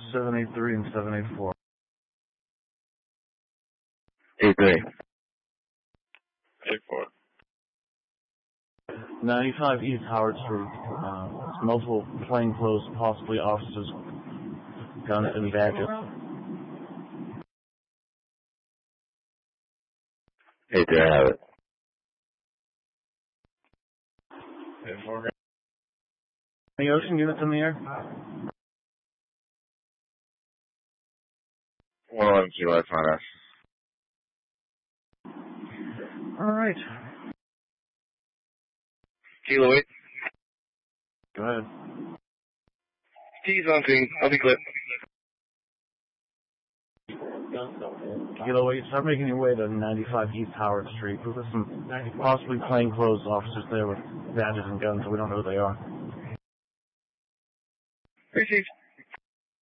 783 and 784. 83. 84. 95 East Howard Street. Multiple plainclothes, possibly officers, guns and badges. 83, I have it. 84. Any ocean units in the air? 111 Kilo, that's not us. Alright. Kilo 8. Go ahead. T's on scene. I'll be clear. Kilo 8, start making your way to 95 East Howard Street. There's some possibly plainclothes officers there with badges and guns, so we don't know who they are. Received.